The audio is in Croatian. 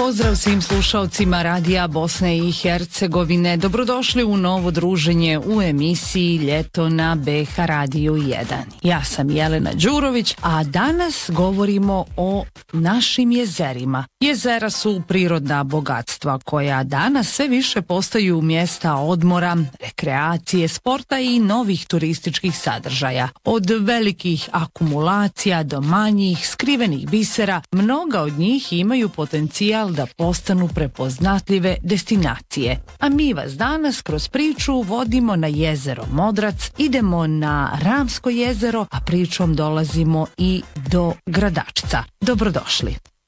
Pozdrav svim slušalcima Radija Bosne i Hercegovine. Dobrodošli u novo druženje u emisiji Ljeto na BH Radiju 1. Ja sam Jelena Đurović, a danas govorimo o našim jezerima. Jezera su prirodna bogatstva koja danas sve više postaju mjesta odmora, rekreacije, sporta i novih turističkih sadržaja. Od velikih akumulacija do manjih, skrivenih bisera, mnoga od njih imaju potencijal da postanu prepoznatljive destinacije. A mi vas danas kroz priču vodimo na jezero Modrac, idemo na Ramsko jezero, a pričom dolazimo i do Gradačca. Dobrodošli.